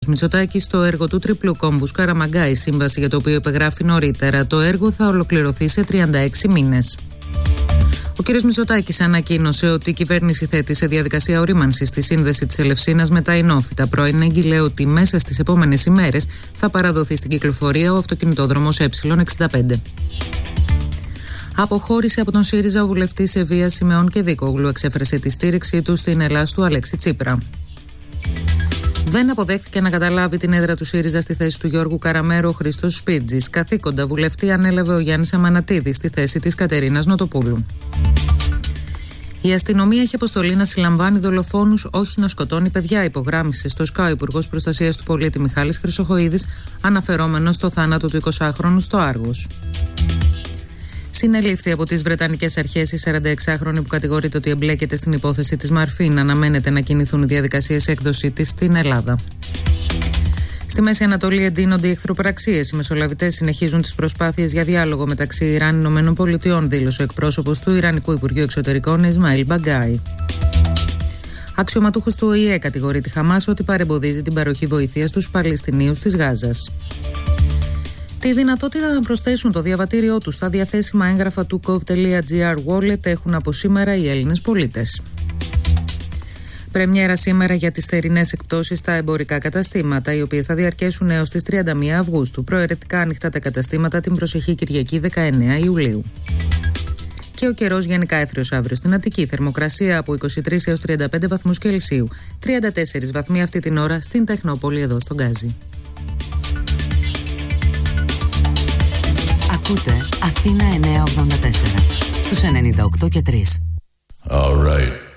Μητσοτάκης στο έργο του τριπλού κόμβου Καραμαγκά, η σύμβαση για το οποίο υπεγράφει νωρίτερα. Το έργο θα ολοκληρωθεί σε 36 μήνες. Ο κ. Μητσοτάκης ανακοίνωσε ότι η κυβέρνηση θέτει σε διαδικασία ορίμανσης τη σύνδεση της Ελευσίνας με τα Ινόφυτα. Προενέγγειλε ότι μέσα στις επόμενες ημέρες θα παραδοθεί στην κυκλοφορία ο αυτοκινητόδρομος Ε65. Αποχώρησε από τον ΣΥΡΙΖΑ ο βουλευτής Ευβίας Σιμεών Κεδίκογλου. Εξέφρασε τη στήριξή του στην Ελλάς του Αλέξη Τσίπρα. Δεν αποδέχθηκε να καταλάβει την έδρα του ΣΥΡΙΖΑ στη θέση του Γιώργου Καραμέρου ο Χρήστος Σπίρτζης. Καθήκοντα βουλευτή ανέλαβε ο Γιάννης Αμανατίδης στη θέση της Κατερίνας Νοτοπούλου. Η αστυνομία έχει αποστολή να συλλαμβάνει δολοφόνους, όχι να σκοτώνει παιδιά, υπογράμμισε στο ΣΚΑ ο Υπουργός Προστασίας του Πολίτη Μιχάλης Χρυσοχοΐδης, αναφερόμενος στο θάνατο του 20χρονου στο Άργος. Συνελήφθη από τις Βρετανικές αρχές η 46χρονη που κατηγορείται ότι εμπλέκεται στην υπόθεση της Μαρφίν. Αναμένεται να κινηθούν οι διαδικασίες έκδοσή της στην Ελλάδα. Στη Μέση Ανατολή εντείνονται οι εχθροπραξίες. Οι μεσολαβητές συνεχίζουν τις προσπάθειες για διάλογο μεταξύ Ιράν και ΗΠΑ, δήλωσε ο εκπρόσωπος του Ιρανικού Υπουργείου Εξωτερικών Ισμαήλ Μπαγκάι. Αξιωματούχος του ΟΗΕ κατηγορεί τη Χαμάς ότι παρεμποδίζει την παροχή βοηθείας στους Παλαιστινίους της Γάζας. Τη δυνατότητα να προσθέσουν το διαβατήριό τους στα διαθέσιμα έγγραφα του gov.gr wallet έχουν από σήμερα οι Έλληνες πολίτες. Πρεμιέρα σήμερα για τις θερινές εκπτώσεις στα εμπορικά καταστήματα, οι οποίες θα διαρκέσουν έως τις 31 Αυγούστου. Προαιρετικά ανοιχτά τα καταστήματα την προσεχή Κυριακή 19 Ιουλίου. Και ο καιρός γενικά έθριος αύριο στην Αττική. Θερμοκρασία από 23 έως 35 βαθμούς Κελσίου. 34 βαθμοί αυτή την ώρα στην Τεχνόπολη εδώ στον Γκάζι. Ακούτε Αθήνα 984 στους 98 και 3. All right.